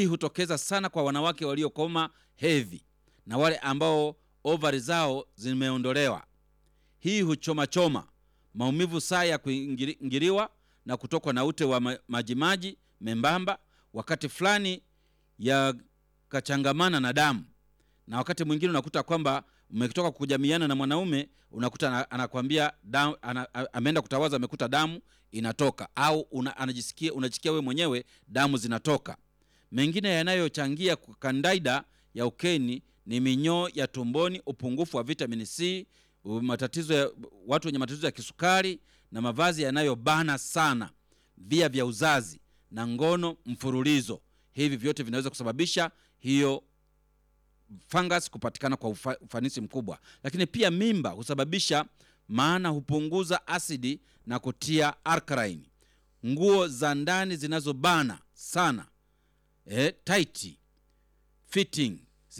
Hii hutokeza sana kwa wanawake waliokoma hedhi na wale ambao ovari zao zimeondolewa. Hii huchoma, maumivu saa ya kuingiliwa na kutokwa na ute wa majimaji membamba, wakati fulani ya kachangamana na damu. Na wakati mwingine unakuta kwamba umetoka kujamiana na mwanaume, unakuta anakuambia damu, ameenda kutawaza, amekuta damu inatoka, au unajisikia wewe mwenyewe damu zinatoka. Mengine yanayochangia kandaida ya ukeni ni minyoo ya tumboni, upungufu wa vitamini C, watu wenye matatizo ya kisukari, na mavazi yanayobana sana, via vya uzazi na ngono mfululizo. Hivi vyote vinaweza kusababisha hiyo fungus kupatikana kwa ufanisi mkubwa. Lakini pia mimba husababisha, maana hupunguza asidi na kutia alkaline. Nguo za ndani zinazobana sana, tight fitting,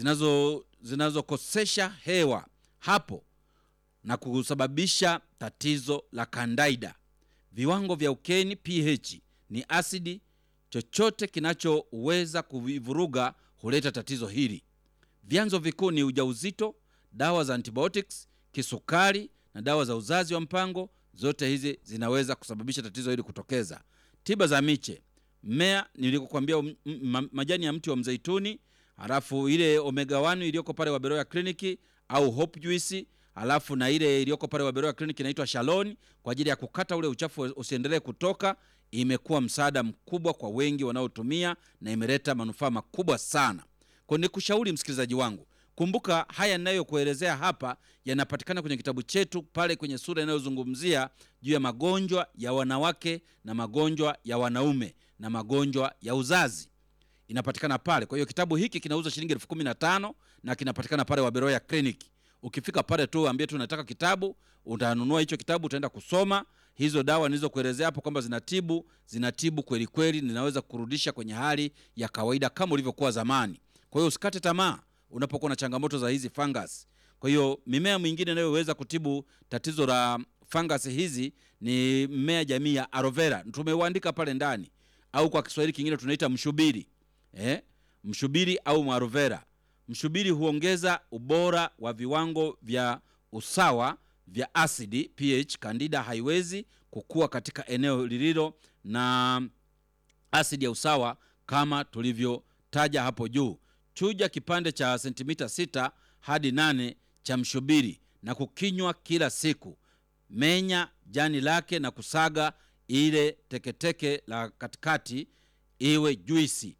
zinazokosesha hewa hapo na kusababisha tatizo la kandaida. Viwango vya ukeni pH ni asidi. Chochote kinachoweza kuvivuruga huleta tatizo hili. Vyanzo vikuu ni ujauzito, dawa za antibiotics, kisukari na dawa za uzazi wa mpango. Zote hizi zinaweza kusababisha tatizo hili kutokeza. Tiba za miche, mmea nilikokuambia, majani ya mti wa mzeituni, halafu ile omega 1 iliyoko pale Waberoya Clinic au Hope Juice, halafu na ile iliyoko pale Waberoya Clinic inaitwa Shalon kwa ajili ya kukata ule uchafu usiendelee kutoka. Imekuwa msaada mkubwa kwa wengi wanaotumia na imeleta manufaa makubwa sana. Kwa nikushauri msikilizaji wangu, kumbuka haya ninayokuelezea hapa yanapatikana kwenye kitabu chetu pale kwenye sura inayozungumzia juu ya magonjwa ya wanawake na magonjwa ya wanaume na magonjwa ya uzazi. Inapatikana pale. Kwa hiyo kitabu hiki kinauza shilingi 15,000 na kinapatikana pale Waberoya Clinic. Ukifika pale tu ambie tu unataka kitabu, utanunua hicho kitabu, utaenda kusoma hizo dawa nilizokuelezea hapo kwamba zinatibu kweli kweli, ninaweza kurudisha kwenye hali ya kawaida kama ulivyokuwa zamani. Kwa hiyo usikate tamaa unapokuwa na changamoto za hizi fungus. Kwa hiyo mimea mingine inayoweza kutibu tatizo la fungus hizi ni mmea jamii ya aloe vera. Tumeuandika pale ndani, au kwa Kiswahili kingine tunaita mshubiri. Mshubiri au aloe vera. Mshubiri huongeza ubora wa viwango vya usawa vya asidi pH. Candida haiwezi kukua katika eneo lililo na asidi ya usawa kama tulivyotaja hapo juu. Chuja kipande cha sentimita 6 hadi 8 cha mshubiri na kukinywa kila siku. Menya jani lake na kusaga ile teketeke la katikati iwe juisi.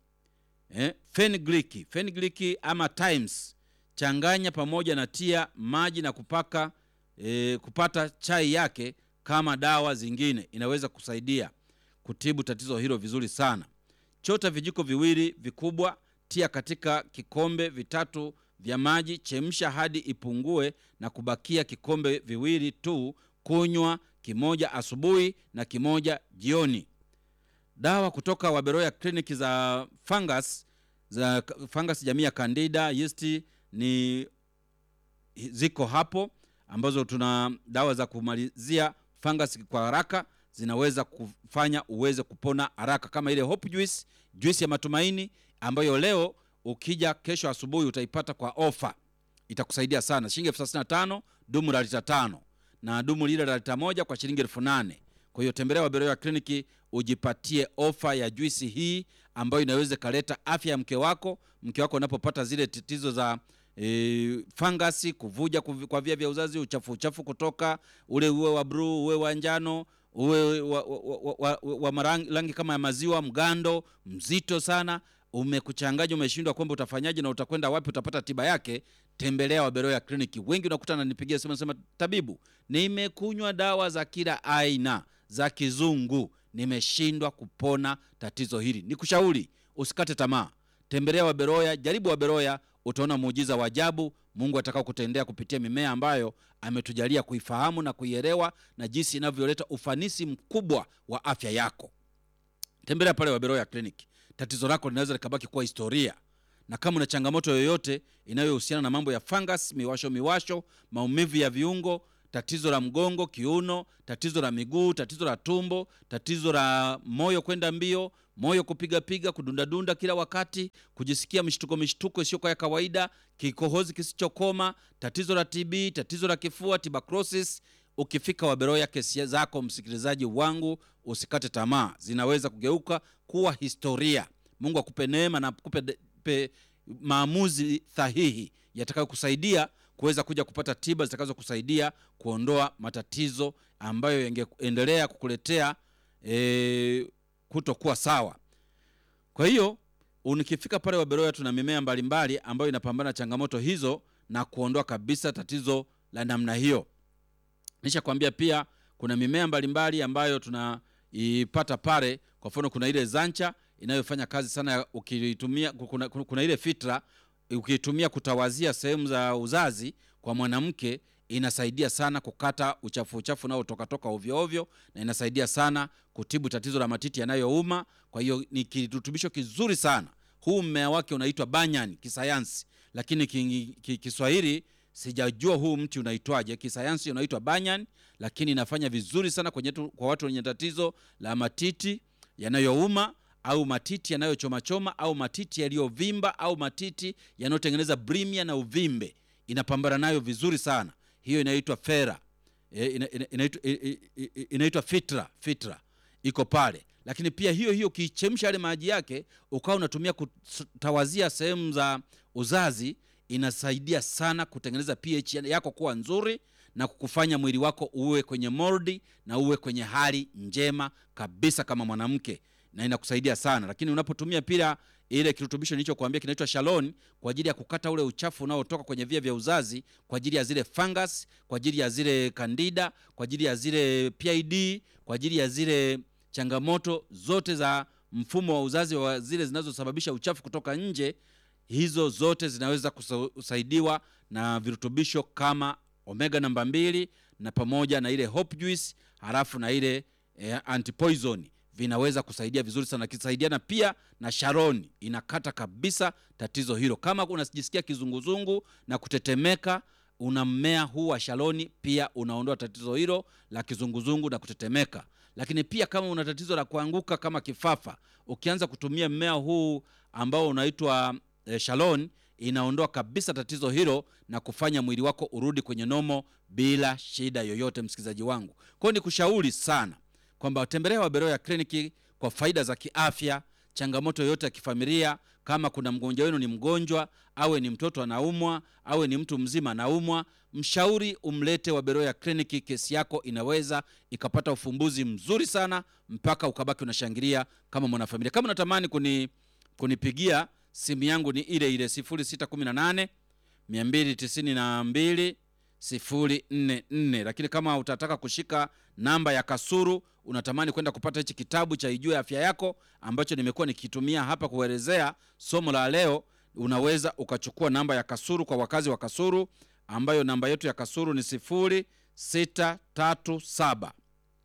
Fenugreek ama Thymes changanya pamoja na tia maji na kupata chai yake kama dawa zingine. Inaweza kusaidia kutibu tatizo hilo vizuri sana. Chota vijiko viwili vikubwa, tia katika kikombe 3 vya maji, chemsha hadi ipungue na kubakia kikombe viwili tu. Kunywa kimoja asubuhi na kimoja jioni. Dawa kutoka Waberoya Clinic za fungus jamii ya Candida yeast ni ziko hapo, ambazo tuna dawa za kumalizia fungus kwa haraka, zinaweza kufanya uweze kupona haraka, kama ile Hope Juice, juice ya matumaini, ambayo leo ukija kesho asubuhi utaipata kwa ofa. Itakusaidia sana. Shilingi 35,000 dumu la lita 5 na dumu lile la lita 1 kwa shilingi 8,000. Kwa hiyo tembelea Waberoya Clinic ujipatie ofa ya juisi hii ambayo inaweza kaleta afya ya mke wako unapopata zile tatizo za fangasi, kuvuja kwa via vya uzazi, uchafu kutoka, ule uwe wa blue, uwe wa njano, uwe wa marangi kama ya maziwa, mgando mzito sana, umekuchanganya, umeshindwa kwamba utafanyaje na utakwenda wapi utapata tiba yake. Tembelea Waberoya Clinic. Wengi unakuta ananipigia simu nasema, tabibu, nimekunywa dawa za kila aina za kizungu, nimeshindwa kupona tatizo hili. Nikushauri usikate tamaa. Tembelea Waberoya, jaribu Waberoya, utaona muujiza wa ajabu Mungu atakao kutendea kupitia mimea ambayo ametujalia kuifahamu na kuielewa, na jinsi inavyoleta ufanisi mkubwa wa afya yako. Tembelea pale Waberoya Clinic. Tatizo lako linaweza likabaki kuwa historia. Na kama una changamoto yoyote inayohusiana na mambo ya fungus, miwasho, maumivu ya viungo, tatizo la mgongo, kiuno, tatizo la miguu, tatizo la tumbo, tatizo la moyo kwenda mbio, moyo kupiga piga, kudundadunda kila wakati, kujisikia mshtuko isiyo ya kawaida, kikohozi kisichokoma, tatizo la TB, tatizo la kifua, tuberculosis. Ukifika Waberoya, kesi zako msikilizaji wangu usikate tamaa, zinaweza kugeuka kuwa historia. Mungu akupe neema na akupe maamuzi sahihi yatakayokusaidia kuweza kuja kupata tiba zitakazo kusaidia kuondoa matatizo ambayo yangeendelea kukuletea kutokuwa sawa. Kwa hiyo unikifika pale Waberoya, tuna mimea mbalimbali ambayo inapambana changamoto hizo na kuondoa kabisa tatizo la namna hiyo. Nishakwambia pia kuna mimea mbalimbali ambayo tunaipata pale. Kwa mfano kuna ile zancha inayofanya kazi sana ukitumia, kuna ile fitra ukitumia kutawazia sehemu za uzazi kwa mwanamke, inasaidia sana kukata uchafu nao toka ovyo ovyo, na inasaidia sana kutibu tatizo la matiti yanayouma. Kwa hiyo ni kirutubisho kizuri sana. Huu mmea wake unaitwa banyan kisayansi, lakini Kiswahili sijajua huu mti unaitwaje. Kisayansi unaitwa banyan, lakini inafanya vizuri sana kwa watu wenye tatizo la matiti yanayouma, au matiti yanayochoma au matiti yaliyovimba, au matiti yanayotengeneza brimia na uvimbe. Inapambana nayo vizuri sana. Hiyo inaitwa fera, inaitwa fitra iko pale. Lakini pia hiyo kichemsha yale maji yake ukawa unatumia kutawazia sehemu za uzazi, inasaidia sana kutengeneza pH yako kuwa nzuri na kukufanya mwili wako uwe kwenye moldi na uwe kwenye hali njema kabisa kama mwanamke, na inakusaidia sana. Lakini unapotumia pia ile kirutubisho nilichokuambia kinaitwa Shalon kwa ajili ya kukata ule uchafu unaotoka kwenye via vya uzazi, kwa ajili ya zile fungus, kwa ajili ya zile candida, kwa ajili ya zile PID, kwa ajili ya zile changamoto zote za mfumo wa uzazi wa zile zinazosababisha uchafu kutoka nje, hizo zote zinaweza kusaidiwa na virutubisho kama omega namba 2 na pamoja na ile hope juice, halafu na ile antipoison, vinaweza kusaidia vizuri sana. Kisaidiana pia na Sharon, inakata kabisa tatizo hilo. Kama unajisikia kizunguzungu na kutetemeka, una mmea huu wa Sharon pia unaondoa tatizo hilo la kizunguzungu na kutetemeka. Lakini pia kama una tatizo la kuanguka kama kifafa, ukianza kutumia mmea huu ambao unaitwa Shalon, inaondoa kabisa tatizo hilo na kufanya mwili wako urudi kwenye nomo bila shida yoyote, msikilizaji wangu. Kwa hiyo nikushauri sana kwamba tembelea Waberoya Kliniki kwa faida za kiafya, changamoto yote ya kifamilia. Kama kuna mgonjwa wenu ni mgonjwa, awe ni mtoto anaumwa, awe ni mtu mzima anaumwa, mshauri umlete Waberoya Kliniki. Kesi yako inaweza ikapata ufumbuzi mzuri sana mpaka ukabaki unashangilia kama mwanafamilia. Kama unatamani kunipigia, simu yangu ni ile 0618 292 044. Lakini kama utataka kushika namba ya Kasuru, unatamani kwenda kupata hichi kitabu cha Ijue Afya Yako ambacho nimekuwa nikitumia hapa kuelezea somo la leo, unaweza ukachukua namba ya Kasuru kwa wakazi wa Kasuru, ambayo namba yetu ya Kasuru ni 0637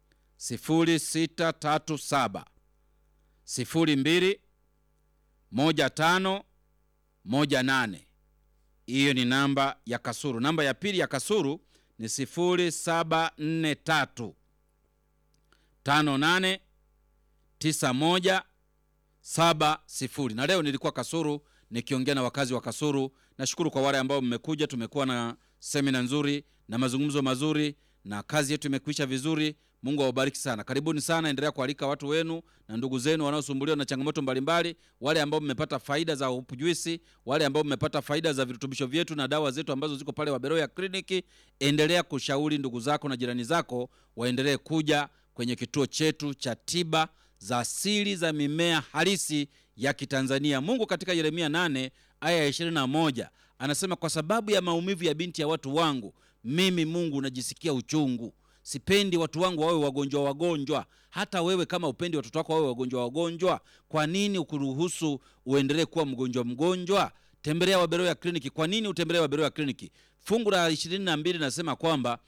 02 1518. Hiyo ni namba ya Kasuru. Namba ya pili ya Kasuru ni 0743 58 91 70. Na leo nilikuwa Kasuru nikiongea na wakazi wa Kasuru. Nashukuru kwa wale ambao mmekuja, tumekuwa na semina nzuri na mazungumzo mazuri na kazi yetu imekwisha vizuri. Mungu awabariki sana. Karibuni sana, endelea kualika watu wenu na ndugu zenu wanaosumbuliwa na changamoto mbalimbali. Wale ambao mmepata faida za upujuisi, wale ambao mmepata faida za virutubisho vyetu na dawa zetu ambazo ziko pale Waberoya Kliniki, endelea kushauri ndugu zako na jirani zako waendelee kuja kwenye kituo chetu cha tiba za asili za mimea halisi ya Kitanzania. Mungu katika Yeremia 8 aya 21 anasema, kwa sababu ya maumivu ya binti ya watu wangu, mimi Mungu najisikia uchungu. Sipendi watu wangu wawe wagonjwa. Hata wewe kama upendi watoto wako wawe wagonjwa, kwa nini ukuruhusu uendelee kuwa mgonjwa? Tembelea Waberoya Kliniki. Kwa nini utembelee Waberoya Kliniki? Fungu la 22 nasema kwamba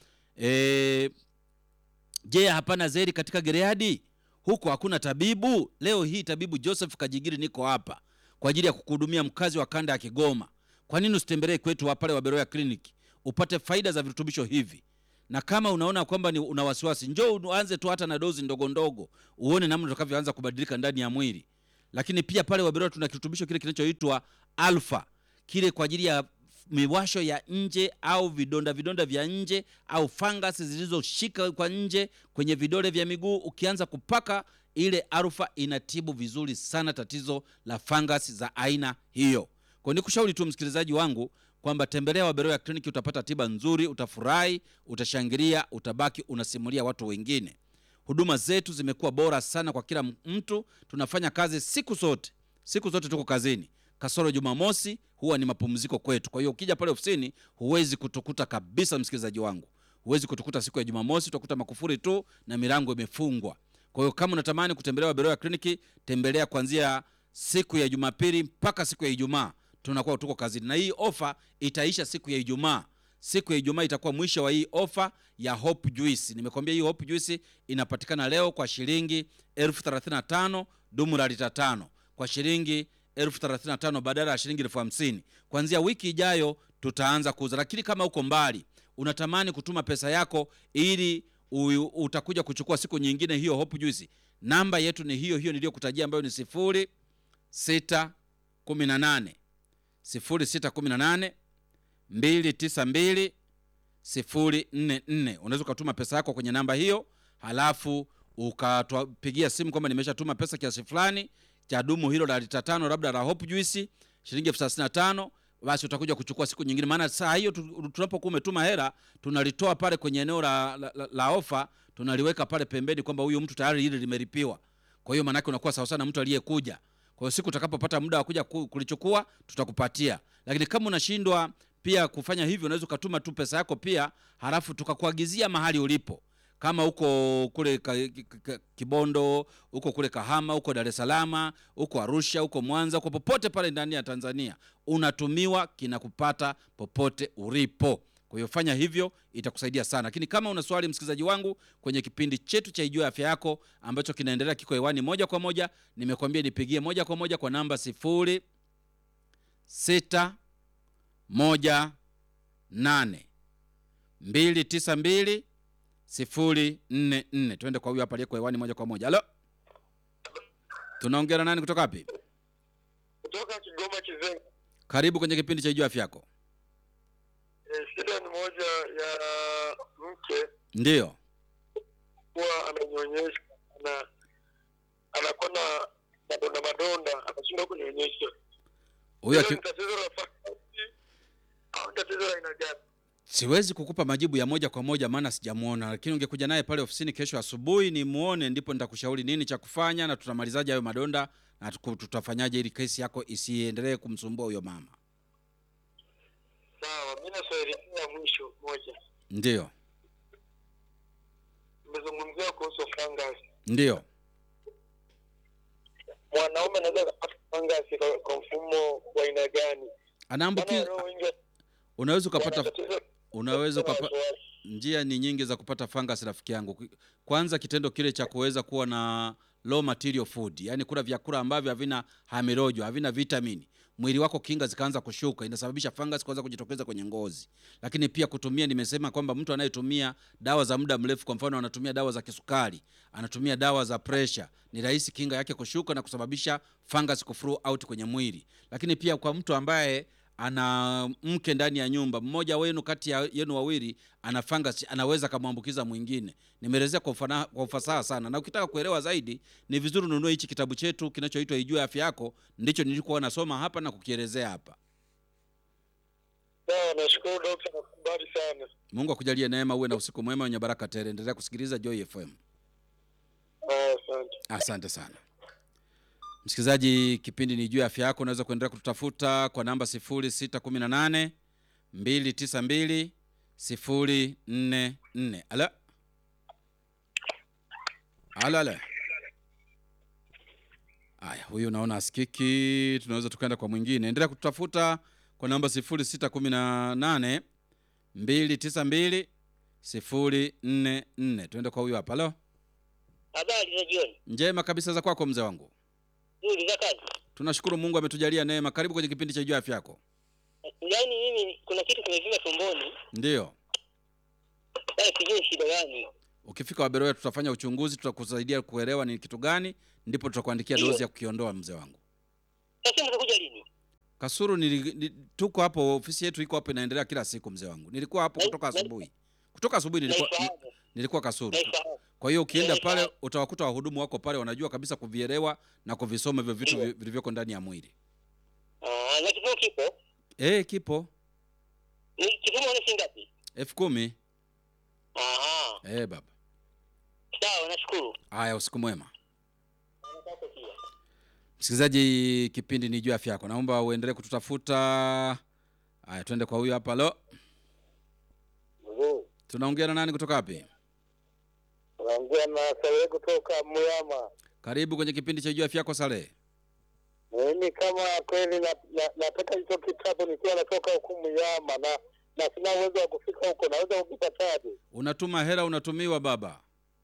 je, hapana zeri katika Gileadi? Huko hakuna tabibu? Leo hii tabibu Joseph Kajigiri niko hapa kwa ajili ya kukuhudumia, mkazi wa kanda ya Kigoma. Kwa nini usitembelee kwetu pale Waberoya Kliniki upate faida za virutubisho hivi? Na kama unaona kwamba ni una wasiwasi, njoo uanze tu hata na dozi ndogo ndogo, uone namna utakavyoanza kubadilika ndani ya mwili. Lakini pia pale Waberoya tuna kirutubisho kile kinachoitwa alfa, kile kwa ajili ya miwasho ya nje au vidonda vya nje au fangasi zilizoshika kwa nje kwenye vidole vya miguu. Ukianza kupaka ile alfa, inatibu vizuri sana tatizo la fangasi za aina hiyo. Kwa nikushauri tu msikilizaji wangu kwamba tembelea Waberoya Clinic, utapata tiba nzuri, utafurahi, utashangilia, utabaki unasimulia watu wengine. Huduma zetu zimekuwa bora sana kwa kila mtu. Tunafanya kazi siku zote tuko kazini, kasoro Jumamosi huwa ni mapumziko kwetu. Kwa hiyo ukija pale ofisini huwezi kutukuta kabisa, msikilizaji wangu, huwezi kutukuta siku ya Jumamosi, utakuta makufuri tu na milango imefungwa. Kwa hiyo kama unatamani kutembelea Waberoya Clinic, tembelea kuanzia siku ya Jumapili mpaka siku ya Ijumaa, tunakuwa tuko kazini. Na hii ofa itaisha siku ya Ijumaa. Siku ya Ijumaa itakuwa mwisho wa hii ofa ya Hope Juice. Nimekwambia hii Hope Juice inapatikana leo kwa shilingi 1035 dumu la lita 5, kwa shilingi 1035 badala ya shilingi 1050. Kuanzia wiki ijayo tutaanza kuuza. Lakini kama uko mbali, unatamani kutuma pesa yako ili utakuja kuchukua siku nyingine hiyo Hope Juice, namba yetu ni hiyo niliyokutajia, ambayo ni 0618 292 044. Unaweza kutuma pesa yako kwenye namba hiyo, halafu ukatupigia simu kwamba nimeshatuma pesa kiasi fulani cha dumu hilo la lita 5 labda la Hope Juice shilingi 1035. Basi utakuja kuchukua siku nyingine, maana saa hiyo tunapokuwa umetuma hela tunalitoa pale kwenye eneo la ofa, tunaliweka pale pembeni kwamba huyu mtu tayari ile limelipiwa. Kwa hiyo maana yake unakuwa sawa sana mtu aliyekuja. Kwa hiyo siku utakapopata muda wa kuja kulichukua tutakupatia. Lakini kama unashindwa pia kufanya hivyo, unaweza kutuma tu pesa yako pia, halafu tukakuagizia mahali ulipo. Kama uko kule Kibondo, uko kule Kahama, uko Dar es Salaam, uko Arusha, uko Mwanza, uko popote pale ndani ya Tanzania, unatumiwa kinakupata popote ulipo. Kwa hiyo fanya hivyo, itakusaidia sana. Lakini kama una swali, msikilizaji wangu, kwenye kipindi chetu cha Ijue Afya Yako ambacho kinaendelea, kiko hewani moja kwa moja, nimekwambia nipigie moja kwa moja kwa namba 0618 292 044. Twende kwa huyu hapa aliyeko hewani moja kwa moja. Halo, tunaongea na nani kutoka wapi? Kutoka Kigoma Kizenga. Karibu kwenye kipindi cha Ijue Afya Yako. Shida ni moja ya mke. Ndio. Huwa ananyonyesha na anakuwa na madonda, anashindwa kunyonyesha. Huyo tatizo la fakati au tatizo la aina gani? Siwezi kukupa majibu ya moja kwa moja maana sijamuona, lakini ungekuja naye pale ofisini kesho asubuhi ni muone, ndipo nitakushauri nini cha kufanya na tutamalizaje hayo madonda na tutafanyaje ili kesi yako isiendelee kumsumbua huyo mama. Sawa, mimi na swali la mwisho moja. Ndio. Nimezungumzia kuhusu fungus. Ndio. Mwanaume anaweza kupata fungus kwa mfumo wa aina gani? Anaambukiza. Unaweza kupata njia ni nyingi za kupata fungus, rafiki yangu. Kwanza kitendo kile cha kuweza kuwa na low material food, yani kula vyakula ambavyo havina hamirojo, havina vitamini, mwili wako kinga zikaanza kushuka, inasababisha fungus kuanza kujitokeza kwenye ngozi. Lakini pia kutumia, nimesema kwamba mtu anayetumia dawa za muda mrefu, kwa mfano anatumia dawa za kisukari, anatumia dawa za pressure, ni rahisi kinga yake kushuka na kusababisha fungus kuflow out kwenye mwili. Lakini pia kwa mtu ambaye ana mke ndani ya nyumba, mmoja wenu kati ya yenu wawili ana fungus, anaweza kumwambukiza mwingine. Nimeelezea kwa ufasaha sana, na ukitaka kuelewa zaidi ni vizuri ununue hichi kitabu chetu kinachoitwa Ijue Afya Yako, ndicho nilikuwa nasoma hapa na kukielezea hapa. Sawa, nashukuru daktari, nakubali sana. Mungu akujalie neema, uwe na usiku mwema wenye baraka tele. Endelea kusikiliza Joy FM. Asante. Asante sana. Msikilizaji, kipindi ni Ijue Afya Yako. Unaweza kuendelea kututafuta kwa namba 0618 292 044. Ala. Aya, huyu naona asikiki, tunaweza tukaenda kwa mwingine. Endelea kututafuta kwa namba 0618 292 044. Tuende kwa huyu hapa. Halo. Habari za jioni. Njema kabisa, za kwako mzee wangu? Nzuri, za kazi. Tunashukuru Mungu ametujalia neema. Karibu kwenye kipindi cha Ijue Afya Yako. Yaani mimi kuna kitu kimevimba tumboni. Ndio. sijui shida gani. Ukifika Waberoya tutafanya uchunguzi, tutakusaidia kuelewa ni kitu gani, ndipo tutakuandikia dozi ya kukiondoa mzee wangu. Sasa mtakuja lini? Kasuru tuko hapo, ofisi yetu iko hapo inaendelea kila siku mzee wangu. Nilikuwa hapo kutoka asubuhi. Kutoka asubuhi nilikuwa Kasuru. Kwa hiyo ukienda pale utawakuta wahudumu wako pale wanajua kabisa kuvielewa na kuvisoma hivyo vitu vilivyoko ndani ya mwili. Na kipimo kipo? Kipo. Ni kipimo ni shilingi ngapi? 10,000. Baba. Sawa, nashukuru. Haya, usiku mwema. Msikilizaji, kipindi ni juu afya yako. Naomba uendelee kututafuta. Haya, twende kwa huyu hapa. Lo. Tunaongea na nani kutoka wapi? Naongea na Saleh kutoka Muyama. Karibu kwenye kipindi cha juu afya yako Saleh. Mimi kama kweli nataka hicho kitabu nikiwa natoka huko Muyama na sina uwezo wa kufika huko, naweza kupataje? Unatuma hela, unatumiwa baba.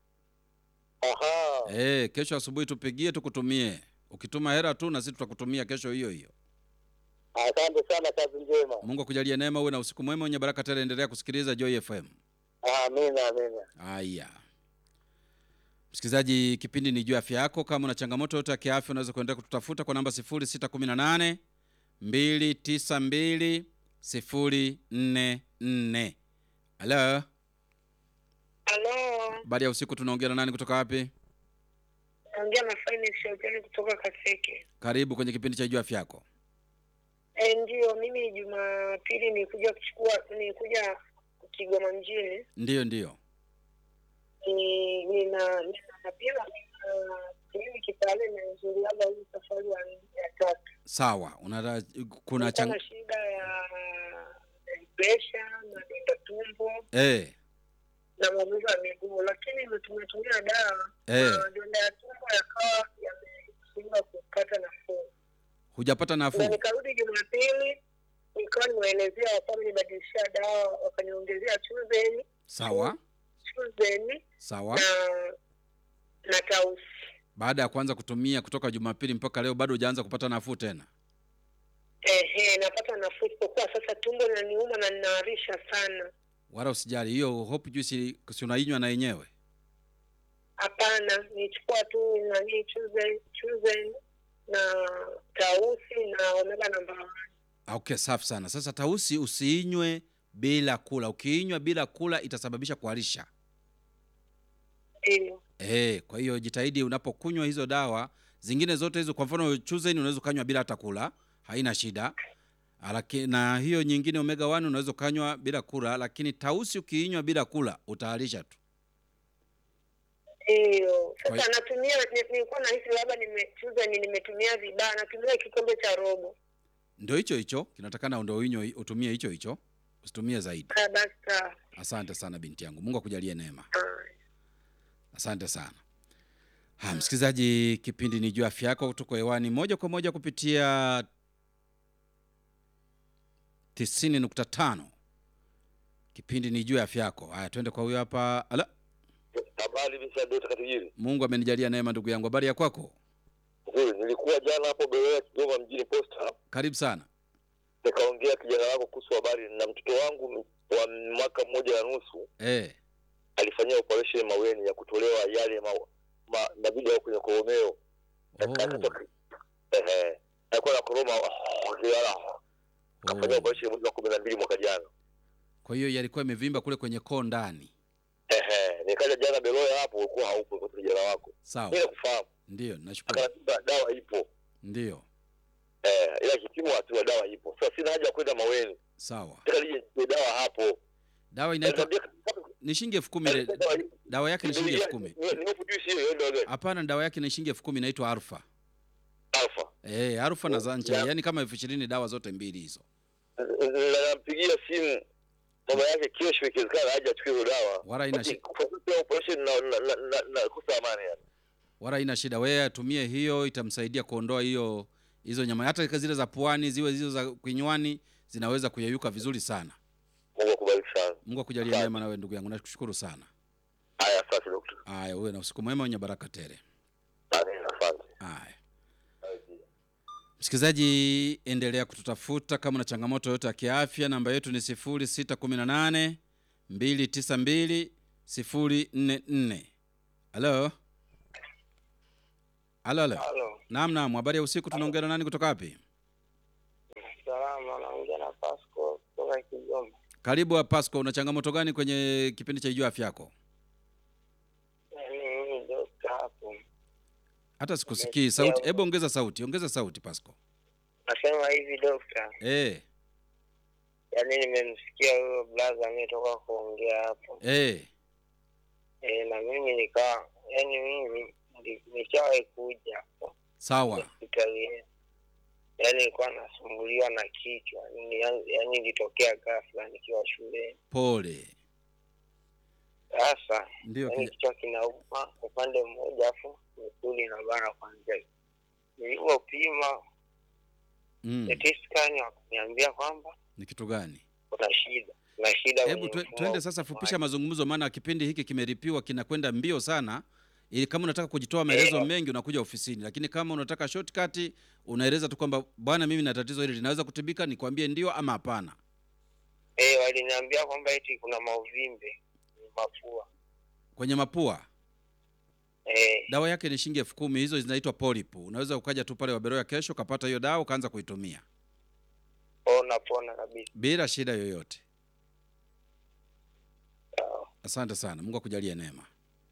Aha. Kesho asubuhi tupigie tukutumie. Ukituma hela tu na sisi tutakutumia kesho hiyo hiyo. Asante sana, kazi njema. Mungu akujalie neema, uwe na usiku mwema wenye baraka tele. Endelea kusikiliza Joy FM. Amina. Haya. Msikilizaji, kipindi ni juu afya yako. Kama una changamoto yote ya kiafya unaweza kuendelea kututafuta kwa namba 0618 292 044. Hello. Baada ya usiku tunaongea na nani kutoka wapi? Naongea na Finance Hotel kutoka Kaseke. Karibu kwenye kipindi cha juu afya yako. Ndio, mimi Jumapili nilikuja Kigoma mjini. Ndio. Nina pia mimi kipale na nzuri labda hii safari ya tatu. Sawa, kuna shida ya pressure na tumbo. Na maumivu ya miguu, lakini tumetumia dawa na donda ya tumbo yakawa yameshindwa kupata nafuu. Hujapata nafuu? Na nikarudi Jumapili nikawa nimeelezea wapame nibadilishia dawa, wakaniongezea Chuzeni. Sawa. Na Tausi. Baada ya kuanza kutumia kutoka Jumapili mpaka leo bado hujaanza kupata nafuu tena? Napata nafuu kwa sasa, tumbo linaniuma na ninaharisha sana. Wala usijali, hiyo Hope Juice si unainywa na yenyewe? Hapana, nichukua tu Chuzeni na Tausi na Omega namba 1. Okay, safi sana. Sasa Tausi usiinywe bila kula. Ukiinywa bila kula itasababisha kuharisha. Kwa hiyo jitahidi unapokunywa hizo dawa, zingine zote hizo, kwa mfano Chuzeni unaweza kanywa bila hata kula, haina shida. Na hiyo nyingine Omega 1 unaweza kanywa bila kula, lakini Tausi ukiinywa bila kula utaharisha tu. Sasa natumia, nilikuwa nahisi labda nimetumia vibaya, natumia kikombe cha robo. Ndio hicho kinatakana ndio utumie hicho, usitumie zaidi. Basta. Asante sana binti yangu. Mungu akujalie neema. Asante sana. Msikilizaji, kipindi ni juu afya yako, tuko hewani moja kwa moja kupitia 90.5. Kipindi ni juu afya yako. Haya, twende kwa huyo hapa. Habari Dr. Katajiri. Mungu amenijalia neema ndugu yangu. Habari ya kwako? Nilikuwa jana hapo Beroya Kigoma mjini Posta. Karibu sana. Nikaongea kijana wako kuhusu habari na mtoto wangu wa mwaka 1.5. Alifanyia operation maweni ya kutolewa yale na video kwenye koromeo. Alikuwa na koroma kafanya operation mwezi wa 12 mwaka jana. Kwa hiyo yalikuwa imevimba kule kwenye koo ndani. Nikaja jana Beroya hapo, ulikuwa haupo kwa kijana wako. Sawa. Mimi nakufahamu. Ndio, nashukuru. Dawa ipo. Ndio. Ila kipimo tu dawa ipo. Sasa sina haja kwenda maweni. Sawa. Ndio dawa hapo. Dawa inaitwa ni shilingi 10,000. Dawa yake ni shilingi 10,000. Ni Hope Juice hiyo ndio. Hapana, dawa yake ni shilingi 10,000, inaitwa Alpha. Alpha na Zancha, yani kama 20,000 dawa zote mbili hizo. Nampigia simu mama yake kesho ikiwezekana aje achukue dawa. Wala ina shida. Operation na kusa amani yani. Wala ina shida, wewe tumie hiyo, itamsaidia kuondoa hizo nyama, hata zile za puani ziwe hizo za kinywani zinaweza kuyeyuka vizuri sana. Mungu akubariki sana. Mungu akujalie neema na wewe ndugu yangu. Nakushukuru sana. Haya, asante daktari. Haya, wewe na usiku mwema wenye baraka tele. Asante. Haya. Msikilizaji, endelea kututafuta kama una changamoto yote ya kiafya. Namba yetu ni 0618 292 Halo. Halo. Naam, habari ya usiku, tunaongea na nani kutoka wapi? Salama, naongea na Pasco kutoka Kigoma. Karibu Pasco, una changamoto gani kwenye kipindi cha Ijua Afya Yako? Mimi dokta hapo. Hata sikusikii sauti. Hebu ongeza sauti Pasco. Nasema hivi dokta. Yaani nimemsikia huyo brother ametoka kuongea hapo. Na mimi nishawahi kuja hapo. Sawa. Hospitalini. Yaani nilikuwa nasumbuliwa na kichwa. Yaani ilitokea ghafla nikiwa shule. Pole. Sasa ndio kichwa kinauma upande mmoja afu misuli na bana kwanza. Nilipopima scan wakaniambia kwamba ni kitu gani? Kuna shida. Hebu twende sasa, fupisha mazungumzo, maana kipindi hiki kimeripiwa kinakwenda mbio sana. Ili kama unataka kujitoa maelezo mengi unakuja ofisini, lakini kama unataka shortcut unaeleza tu kwamba bwana, mimi na tatizo hili linaweza kutibika, nikwambie ndio ama hapana. Waliniambia kwamba eti kuna mauvimbe mapua. Kwenye mapua? Dawa yake ni shilingi 10,000, hizo zinaitwa polyp. Unaweza ukaja tu pale Waberoya kesho ukapata hiyo dawa ukaanza kuitumia. Pona kabisa. Bila shida yoyote. Asante sana. Mungu akujalie neema.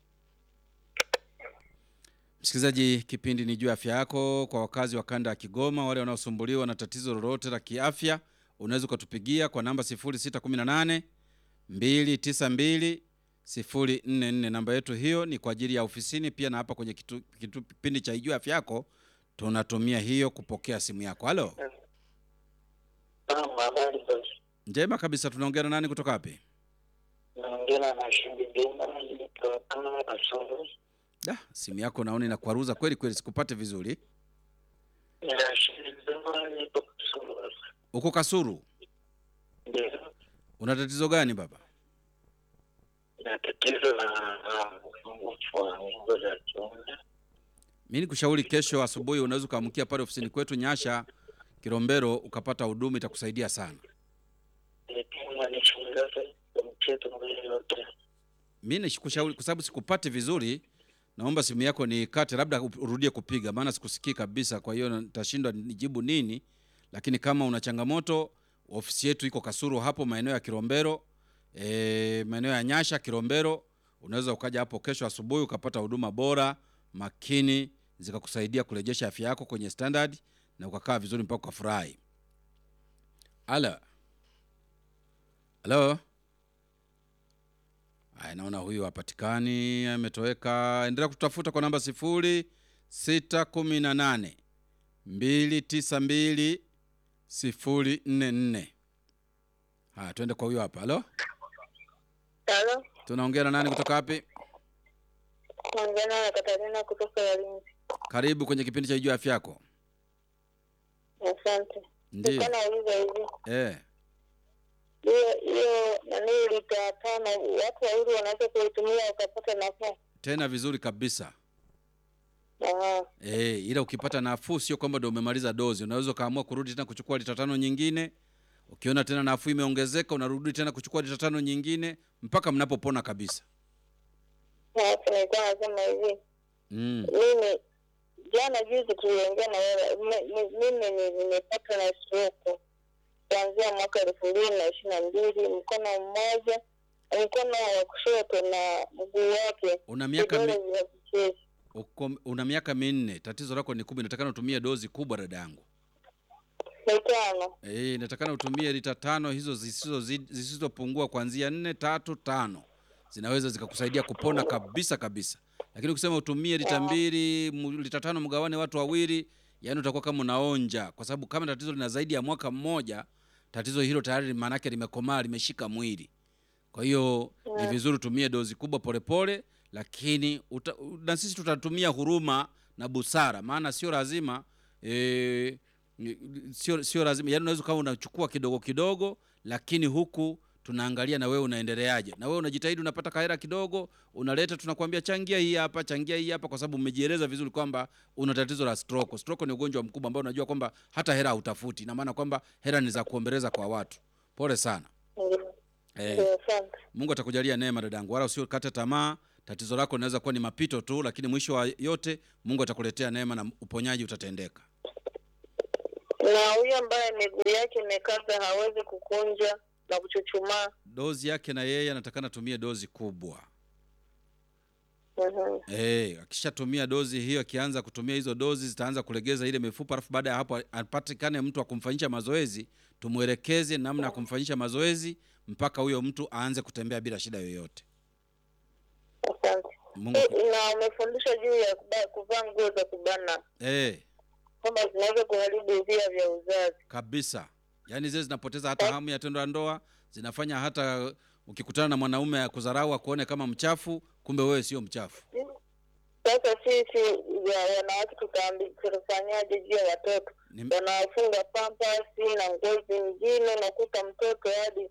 Msikilizaji, kipindi ni Ijua Afya Yako. Kwa wakazi wa kanda ya Kigoma, wale wanaosumbuliwa na tatizo lolote la kiafya, unaweza kutupigia kwa namba 0618 292 044. Namba yetu hiyo ni kwa ajili ya ofisini pia, na hapa kwenye kipindi cha Ijua Afya Yako tunatumia hiyo kupokea simu yako. Halo. Njema kabisa, tunaongea na nani kutoka wapi? Naongea na Shindi Juma kutoka Kasulu. Simu yako naona inakwaruza kweli, sikupate vizuri. Uko Kasulu? Ndio. Una tatizo gani baba? Na tatizo la mimi nikushauri kesho asubuhi unaweza kuamkia pale ofisini kwetu Nyasha Kilombero ukapata huduma, itakusaidia sana. Mimi nikushauri kwa sababu sikupate vizuri, naomba simu yako nikate, labda urudie kupiga maana sikusikii kabisa, kwa hiyo nitashindwa nijibu nini. Lakini kama una changamoto, ofisi yetu iko Kasulu hapo maeneo ya Kilombero, maeneo ya Nyasha Kilombero. Unaweza ukaja hapo kesho asubuhi ukapata huduma bora, makini, zikakusaidia kurejesha afya yako kwenye standard na ukakaa vizuri mpaka ukafurahi. Halo. Naona huyu hapatikani, ametoweka. Endelea kutafuta kwa namba 0618 292 044. Twende kwa huyu hapa. Halo. Tunaongea na nani kutoka wapi? Naongea na Katarina kutoka Yalinzi. Karibu kwenye kipindi cha Ijua Afya Yako. Asante. Ndio. Nauliza hivi. Hiyo lita 5 watu wawili wanaweza kuitumia ukapata nafuu? Tena vizuri kabisa. Ila ukipata nafuu sio kwamba ndio umemaliza dozi. Unaweza kaamua kurudi tena kuchukua lita 5 nyingine. Ukiona tena nafuu imeongezeka unarudi tena kuchukua lita 5 nyingine mpaka mnapopona kabisa. Nasema hivi. Mimi jana juzi tuliongea na wewe. Mimi nimepata na stroke kuanzia mwaka 2022, mkono mmoja, mkono wa kushoto na mguu wake. Una miaka 4. Tatizo lako ni kubwa, nataka utumie dozi kubwa dada yangu. Nataka utumie lita 5 hizo zisizopungua kuanzia 4, 3, 5. Zinaweza zikakusaidia kupona kabisa. Lakini ukisema utumie lita 2, lita 5 mgawane watu wawili, yani utakuwa kama unaonja, kwa sababu kama tatizo lina zaidi ya mwaka mmoja, tatizo hilo tayari maana yake limekomaa, limeshika mwili. Kwa hiyo ni vizuri tumie dozi kubwa polepole, lakini na sisi tutatumia huruma na busara, maana sio lazima sio lazima, yani unaweza kama unachukua kidogo kidogo, lakini huku tunaangalia na wewe unaendeleaje. Na wewe unajitahidi, unapata kahera kidogo, unaleta, tunakuambia changia hii hapa, kwa sababu umejieleza vizuri kwamba una tatizo la stroke. Stroke ni ugonjwa mkubwa ambao unajua kwamba hata hera hutafuti. Na maana kwamba hera ni za kuombeleza kwa watu. Pole sana. Mungu atakujalia neema dadangu, wala usikate tamaa. Tatizo lako linaweza kuwa ni mapito tu, lakini mwisho wa yote Mungu atakuletea neema na uponyaji utatendeka. Na huyu ambaye miguu yake imekaza hawezi kukunja na kuchuchumaa, dozi yake na yeye anatakana tumie dozi kubwa. Akishatumia dozi hiyo, akianza kutumia hizo dozi zitaanza kulegeza ile mifupa, alafu baada ya hapo apatikane mtu wa kumfanyisha mazoezi, tumuelekeze namna ya kumfanyisha mazoezi mpaka huyo mtu aanze kutembea bila shida yoyote. Mungu. Na umefundisha juu ya kuvaa nguo za kubana. Kama zinaweza kuharibu via vya uzazi. Kabisa. Yaani zile zinapoteza hata hamu ya tendo la ndoa, zinafanya hata ukikutana na mwanaume ya kudharau kuone kama mchafu, kumbe wewe sio mchafu. Sasa sisi wanawake tutafanyaje juu ya watoto? Wanafunga pampers na ngozi nyingine, nakuta mtoto hadi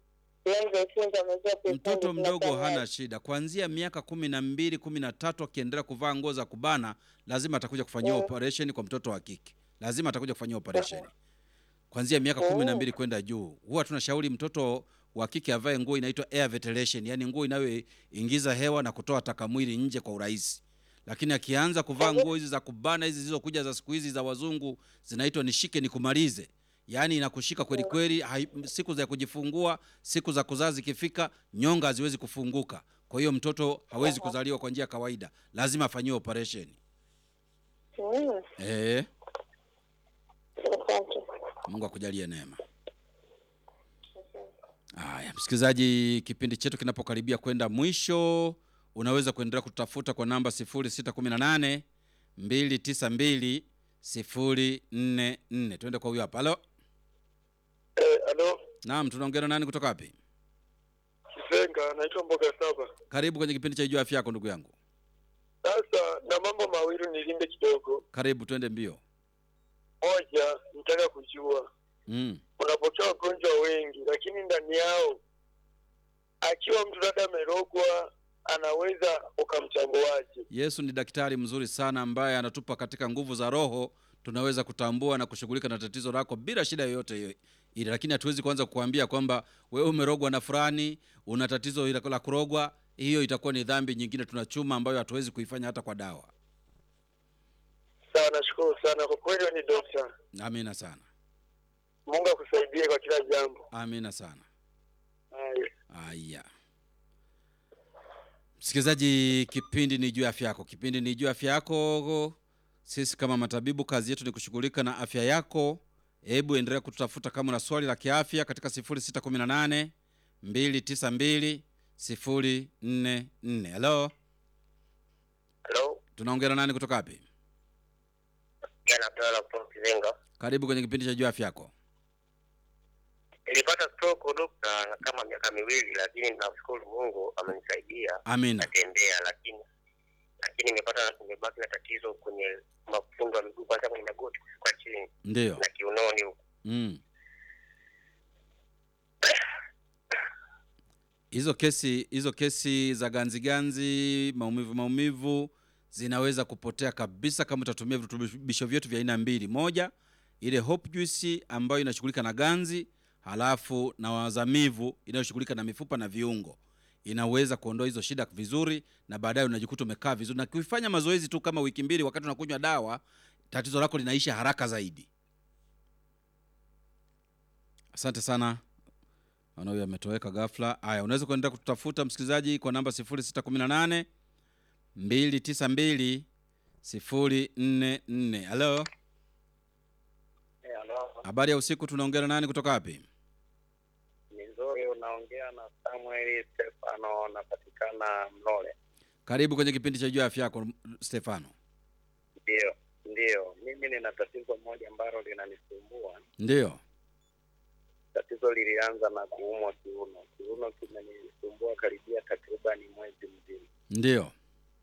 mtoto mdogo hana shida. Kuanzia miaka 12, 13 akiendelea kuvaa nguo za kubana, lazima atakuja kufanyia operation kwa mtoto wa kike. Lazima atakuja kufanyia operation. Kuanzia miaka 12 kwenda juu. Huwa tunashauri mtoto wa kike avae nguo inaitwa air ventilation, yani nguo inayoingiza hewa na kutoa taka mwili nje kwa urahisi. Lakini akianza kuvaa nguo hizi za kubana, hizi zilizokuja za siku hizi za wazungu, zinaitwa nishike nikumalize. Yaani inakushika kweli kweli, siku za kujifungua, siku za kuzaa zikifika, nyonga haziwezi kufunguka. Kwa hiyo mtoto hawezi kuzaliwa kwa njia kawaida, lazima afanyiwe operation. Mungu akujalie neema. Haya, msikilizaji, kipindi chetu kinapokaribia kwenda mwisho, unaweza kuendelea kutafuta kwa namba 0618 292 044. Twende kwa huyu hapa. Halo. Halo. Naam, tunaongea na nani kutoka wapi? Kizenga, naitwa Mboga Saba. Karibu kwenye kipindi cha Jua Afya Yako ndugu yangu. Sasa na mambo mawili nilinde kidogo. Karibu, twende mbio. Moja, nitaka kujua. Unapokea wagonjwa wengi, lakini ndani yao akiwa mtu labda amerogwa, anaweza ukamchambuaje? Yesu ni daktari mzuri sana ambaye anatupa katika nguvu za roho, tunaweza kutambua na kushughulika na tatizo lako bila shida yoyote ile. Lakini hatuwezi kuanza kukuambia kwamba wewe umerogwa na fulani, una tatizo la kurogwa. Hiyo itakuwa ni dhambi nyingine tunachuma ambayo hatuwezi kuifanya hata kwa dawa. Sawa, nashukuru sana kwa kweli ni daktari. Amina sana. Mungu akusaidie kwa kila jambo. Amina sana. Haya. Msikilizaji, kipindi ni Jua Afya Yako. Kipindi ni Jua Afya Yako. Sisi kama matabibu kazi yetu ni kushughulika na afya yako. Hebu endelea kututafuta kama una swali la kiafya katika 0618 292 044. Hello. Hello. Tunaongea na nani kutoka wapi? Tola kutoka Kizenga. Karibu kwenye kipindi cha Jua Afya Yako. Nilipata stroke dokta kama miaka 2, lakini nashukuru Mungu amenisaidia. Amina. Natembea, lakini nimebaki na tatizo kwenye mafundo ya miguu, kwanza kwenye magoti kwa chini. Ndio. Na kiunoni huko. Hizo kesi za ganzi, maumivu zinaweza kupotea kabisa kama utatumia virutubisho vyetu vya aina mbili. Moja, ile Hope Juice ambayo inashughulika na ganzi, halafu na wazamivu inayoshughulika na mifupa na viungo. Inaweza kuondoa hizo shida vizuri na baadaye unajikuta umekaa vizuri. Na ukifanya mazoezi tu kama wiki 2 wakati unakunywa dawa, tatizo lako linaisha haraka zaidi. Asante sana. Huyo ametoweka ghafla. Haya, unaweza kuendelea kututafuta msikilizaji kwa namba 0618 292 044. Hello. Hello. Habari ya usiku, tunaongea na nani kutoka wapi? Nzuri, unaongea na Samuel Stefano, napatikana Mlole. Karibu kwenye kipindi cha Jua Afya Yako Stefano. Ndio. Mimi nina tatizo moja ambalo linanisumbua. Ndio. Tatizo lilianza na kuumwa kiuno. Kiuno kimenisumbua karibia takriban mwezi mzima. Ndio.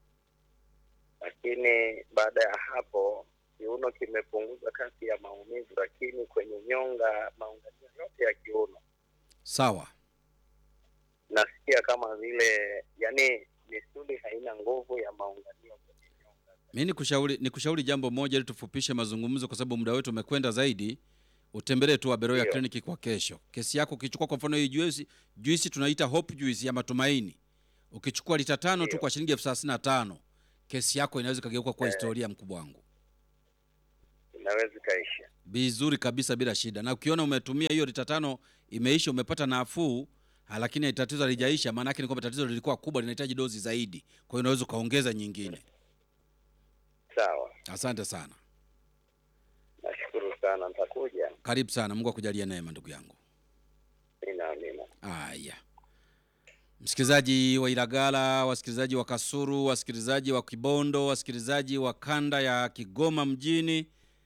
Lakini baada ya hapo kiuno kimepunguza kasi ya maumivu, lakini kwenye nyonga, maunganio yote ya kiuno. Sawa. Nasikia kama vile yani misuli haina nguvu ya maunganio kwenye nyonga. Mimi nikushauri jambo moja ili tufupishe mazungumzo kwa sababu muda wetu umekwenda zaidi. utembelee tu Waberoya Clinic kwa kesho. Kesi yako ukichukua kwa mfano hii juisi tunaita Hope Juice ya matumaini. Ukichukua lita 5 tu kwa shilingi 35,000, kesi yako inaweza kugeuka kwa historia, mkubwa wangu. Inaweza kaisha Vizuri kabisa bila shida. Na ukiona umetumia hiyo lita 5 imeisha, umepata nafuu, lakini tatizo halijaisha, maana yake ni kwamba tatizo lilikuwa kubwa, linahitaji dozi zaidi. Kwa hiyo unaweza kaongeza nyingine. Sawa. Asante sana. Nashukuru sana, nitakuja. Karibu sana, Mungu akujalie neema ndugu yangu. Amina. Haya. Msikilizaji wa Ilagala, wasikilizaji wa Kasuru, wasikilizaji wa Kibondo, wasikilizaji wa kanda ya Kigoma mjini,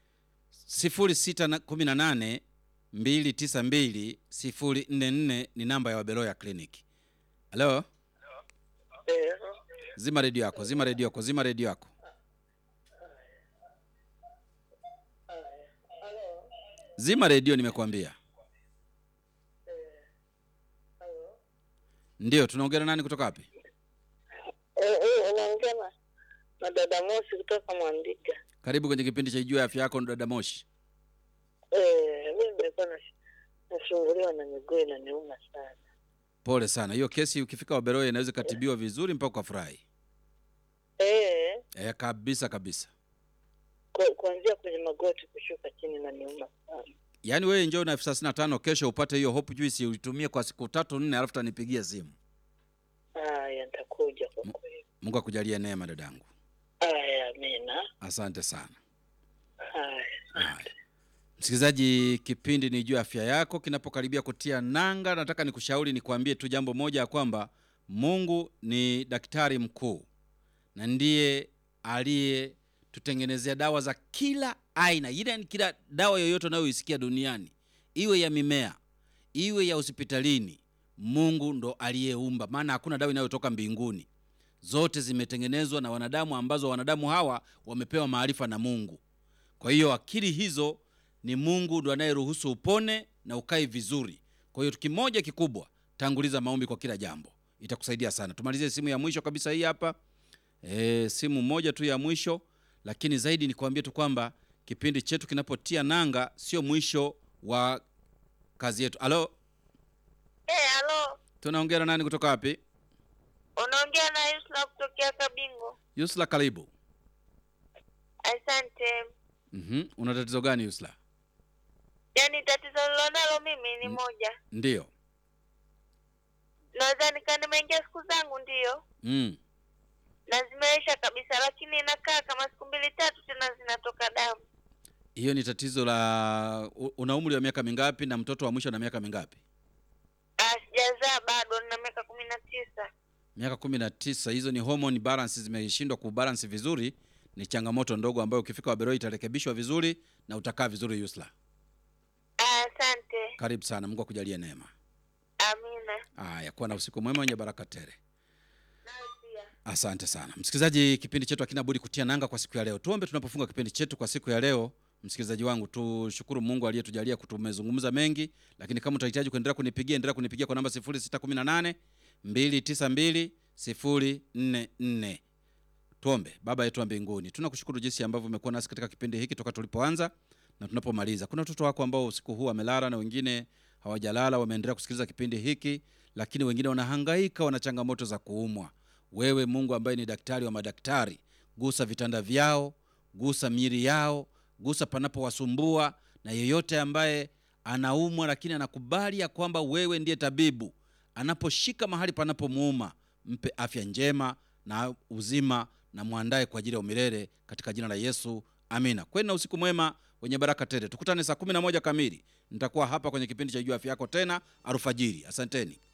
0618 292 044 ni namba ya Waberoya Clinic. Hello? Zima redio yako, zima redio yako, zima redio yako. Zima redio nimekuambia. Ndio, tunaongea na nani kutoka wapi? Unaongea na dada Moshi kutoka Mwandiga. Karibu kwenye kipindi cha Ijue Afya Yako dada Moshi. Mimi nilikuwa nasumbuliwa na miguu inaniuma sana. Pole sana. Hiyo kesi ukifika Waberoya inaweza katibiwa vizuri mpaka ukafurahi. Kabisa kabisa. Kuanzia kwenye magoti kushuka chini inaniuma sana. Yaani wewe njoo na 35,000 kesho upate hiyo Hope Juice uitumie kwa siku 3-4 alafu tanipigia simu. Nitakuja kwa kweli. Mungu akujalie neema dadangu. Amina. Asante sana. Msikilizaji, kipindi ni Ijue Afya Yako kinapokaribia kutia nanga, nataka nikushauri nikwambie tu jambo moja ya kwamba Mungu ni daktari mkuu na ndiye aliye tutengenezea dawa za kila aina. Ile kila dawa yoyote unayoisikia duniani, iwe ya mimea, iwe ya hospitalini, Mungu ndo aliyeumba. Maana hakuna dawa inayotoka mbinguni. Zote zimetengenezwa na wanadamu, ambazo wanadamu hawa wamepewa maarifa na Mungu. Kwa hiyo akili hizo ni Mungu ndo anayeruhusu upone na ukae vizuri. Kwa hiyo kimoja kikubwa, tanguliza maombi kwa kila jambo. Itakusaidia sana. Tumalizie simu ya mwisho kabisa hii hapa. Simu moja tu ya mwisho, lakini zaidi ni kuambia tu kwamba kipindi chetu kinapotia nanga sio mwisho wa kazi yetu. Halo? Halo. Tunaongea na nani kutoka wapi? Unaongea na Yusla kutoka Kabingo. Yusla, karibu. Asante. Una tatizo gani Yusla? Yaani tatizo nilonalo mimi ni moja. Ndio. Nadhani kama nimeingia siku zangu ndio. Na zimeisha kabisa, lakini inakaa kama siku 2-3 tena zinatoka damu. Hiyo ni tatizo la una umri wa miaka mingapi na mtoto wa mwisho na miaka mingapi? Sijazaa bado, nina miaka 19. Miaka 19, hizo ni hormone balance zimeshindwa kubalance vizuri. Ni changamoto ndogo ambayo ukifika Waberoya itarekebishwa vizuri na utakaa vizuri Yusla. Asante. Karibu sana, Mungu akujalie neema. Amina. Kuwa na usiku mwema wenye baraka tele. Asante sana. Msikilizaji, kipindi chetu hakina budi kutia nanga kwa siku ya leo. Tuombe tunapofunga kipindi chetu kwa siku ya leo. Msikilizaji wangu, tushukuru Mungu aliyetujalia kutumezungumza mengi, lakini kama utahitaji kuendelea kunipigia, endelea kunipigia kwa namba 0618 292 044. Tuombe. Baba yetu wa mbinguni, tunakushukuru jinsi ambavyo umekuwa nasi katika kipindi hiki toka tulipoanza na tunapomaliza. Kuna watoto wako ambao usiku huu wamelala na wengine hawajalala, wameendelea kusikiliza kipindi hiki, lakini wengine wanahangaika, wana changamoto za kuumwa. Wewe Mungu ambaye ni daktari wa madaktari, gusa vitanda vyao, gusa miili yao, gusa panapowasumbua, na yeyote ambaye anaumwa lakini anakubali ya kwamba wewe ndiye tabibu, anaposhika mahali panapomuuma, mpe afya njema na uzima na muandae kwa ajili ya umilele katika jina la Yesu. Amina. Kwenu usiku mwema wenye baraka tele. Tukutane saa 11 kamili. Nitakuwa hapa kwenye kipindi cha Ijue Afya Yako tena alfajiri. Asanteni.